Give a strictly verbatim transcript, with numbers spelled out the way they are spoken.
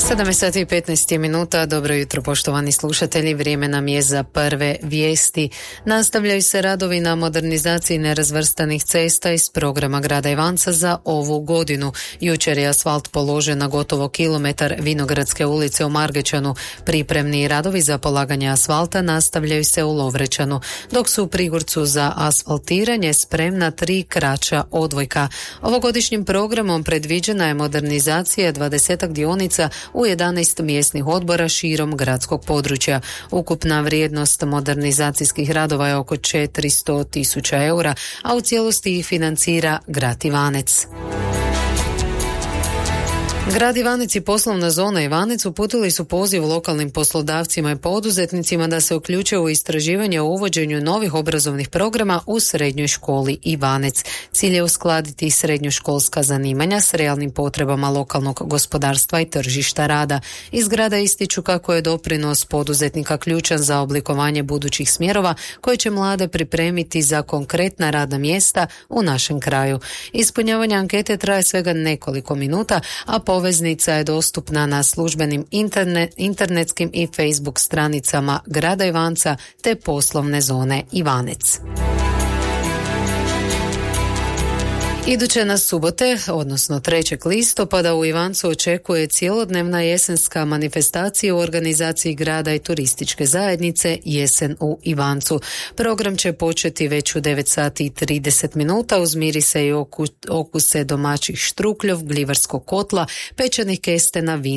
sedam sati i petnaest minuta, dobro jutro poštovani slušatelji, vrijeme nam je za prve vijesti. Nastavljaju se radovi na modernizaciji nerazvrstanih cesta iz programa grada Ivanca za ovu godinu. Jučer je asfalt položen na gotovo kilometar Vinogradske ulice u Margećanu. Pripremni radovi za polaganje asfalta nastavljaju se u Lovrečanu, dok su u Prigorcu za asfaltiranje spremna tri kraća odvojka. Ovogodišnjim programom predviđena je modernizacija dvadesetak dionica u jedanaest mjesnih odbora širom gradskog područja. Ukupna vrijednost modernizacijskih radova je oko četiristo tisuća eura, a u cijelosti ih financira grad Ivanec. Grad Ivanec i poslovna zona Ivanec uputili su poziv lokalnim poslodavcima i poduzetnicima da se uključe u istraživanje o uvođenju novih obrazovnih programa u srednjoj školi Ivanec. Cilj je uskladiti srednjoškolska zanimanja s realnim potrebama lokalnog gospodarstva i tržišta rada. Iz grada ističu kako je doprinos poduzetnika ključan za oblikovanje budućih smjerova koje će mlade pripremiti za konkretna radna mjesta u našem kraju. Ispunjavanje ankete traje svega nekoliko minuta, a poveznica je dostupna na službenim internet, internetskim i Facebook stranicama grada Ivanca te poslovne zone Ivanec. Iduće nas subote, odnosno trećeg listopada, u Ivancu očekuje cjelodnevna jesenska manifestacija u organizaciji grada i turističke zajednice Jesen u Ivancu. Program će početi već u devet sati i trideset minuta uz mirise i oku, okuse domaćih štrukljov, gljivarskog kotla, pečenih kestena, vina